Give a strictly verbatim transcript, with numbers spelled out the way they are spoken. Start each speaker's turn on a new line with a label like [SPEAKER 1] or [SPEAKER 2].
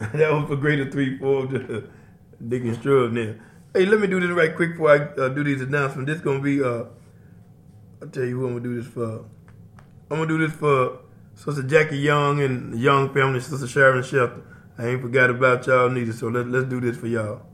[SPEAKER 1] That was for grade of three, four, Deacon Strub now. Hey, let me do this right quick before I uh, do these announcements. This going to be, uh, I'll tell you who I'm going to do this for. I'm going to do this for Sister Jackie Young and the Young family, Sister Sharon Shelton. I ain't forgot about y'all neither, so let, let's do this for y'all.